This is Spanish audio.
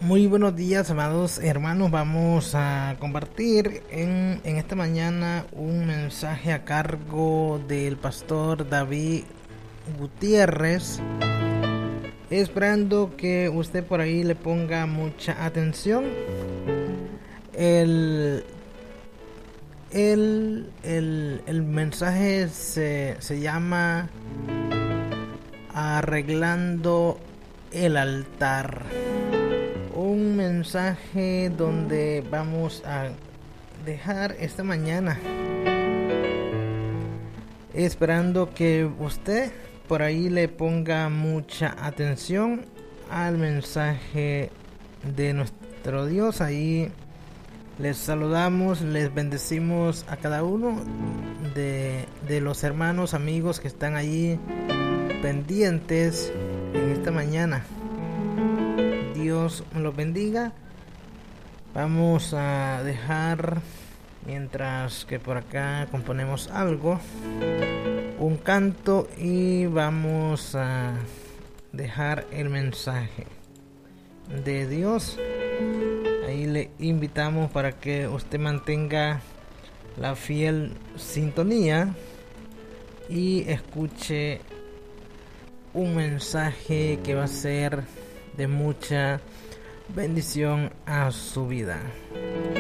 Muy buenos días, amados hermanos. Vamos a compartir en esta mañana un mensaje a cargo del pastor David Gutiérrez, esperando que usted por ahí le ponga mucha atención. El mensaje se llama Arreglando el altar. Un mensaje donde vamos a dejar esta mañana, esperando que usted por ahí le ponga mucha atención al mensaje de nuestro Dios. Ahí les saludamos, les bendecimos a cada uno de los hermanos, amigos que están allí pendientes en esta mañana. Dios los bendiga. Vamos a dejar, mientras que por acá componemos algo, un canto, y vamos a dejar el mensaje de Dios. Ahí le invitamos para que usted mantenga la fiel sintonía y escuche un mensaje que va a ser de mucha bendición a su vida.